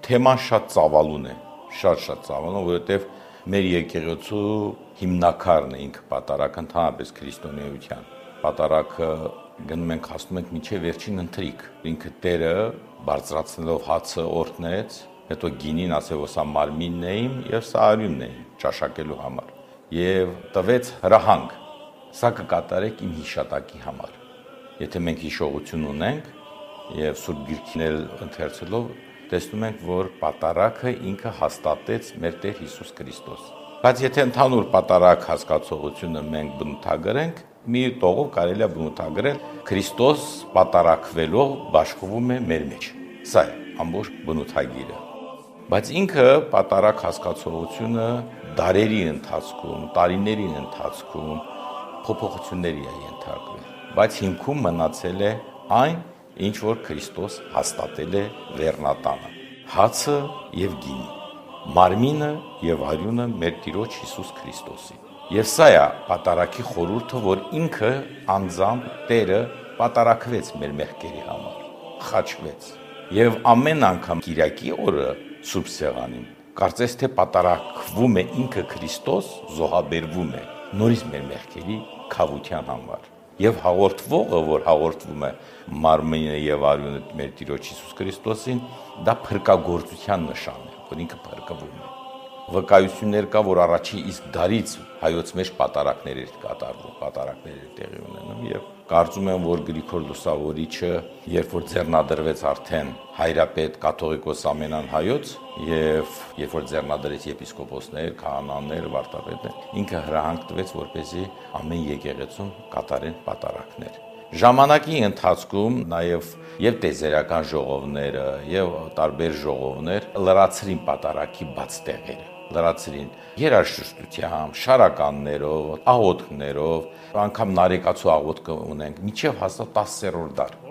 թեման շատ ծավալուն է, շատ ծավալուն, որովհետև մեր եկեղեցու հիմնակարն է ինքը պատարագը ընդհանրապես քրիստոնեության։ Պատարագը գնում ենք հասնում ենք մինչև վերջին ընթրիք։ Ինքը Տերը բարձրացնելով հացը օրհնեց, հետո գինին ասել, որ սա մարմինն է իմ եւ սա արյունն է ճաշակելու համար եւ տվեց հրահանգ։ Սա կկատարեք իմ հիշատակի համար։ Եթե մենք հիշողություն ունենք եւ Սուրբ Գիրքին ընթերցելով տեսնում ենք, որ պատարագը ինքը հաստատեց մեր Տեր Հիսուս Քրիստոս։ Բայց եթե ընդհանուր պատարագ հասկացողությունը մենք բնութագրենք, մի տողով կարելի է բնութագրել Քրիստոս պատարագվելով բաշխվում է մեր մեջ։ Սա է ամբողջ բնութագիրը։ Բայց ինքը պատարագ հասկացողությունը դարերի ընթացքում, տարիների ընթացքում փոփոխությունների է ենթարկվել, բայց հիմքում մնացել է այն, ինչ որ Քրիստոս հաստատել է լեռնատանը, հացը եւ գինը, մարմինը եւ արյունը մեր Տիրոջ Հիսուս Քրիստոսի։ Եվ սա է պատարագի խորհուրդը, որ ինքը անձամբ Տերը պատարագվեց մեր մեղքերի համար, խաչվեց։ Եվ ամեն անգամ Կիրակի օրը Սուրբ Սեղանին կարծես թե պատարագվում է ինքը Քրիստոս, զոհաբերվում է նորից մեր մեղքերի քավության համար։ Եվ հաղորդվողը, որ հաղորդվում է մարմինը եւ արյունը մեր Տիրոջ Հիսուս Քրիստոսին, դա փրկagorցության նշան է, որ ինքը փրկվում է։ Վկայություններ կա, որ առաջի իսկ դարից հայոց մեջ պատարագներ էր կատարվում, պատարագներ էր տեղի ունենում եւ կարծում եմ, որ Գրիգոր Լուսավորիչը, երբ որ ձեռնադրվեց արդեն հայրապետ կաթողիկոս Ամենան հայոց եւ երբ որ ձեռնադրեց եպիսկոպոսներ, քահանաներ, վարդապետներ, ինքը հրահանգ տվեց, որպեսզի ամեն եկեղեցում կատարեն պատարագներ։ Ժամանակի ընթացքում նաև եւ տեզերական ժողովները եւ տարբեր ժողովներ լրացրին պատարագի բաց տեղերը, լրացրին երաժշտությամբ, շարականներով, աղոթքներով, անգամ նարեկացու աղոթք ունենք, մինչև հաստատ 10-րդ դար։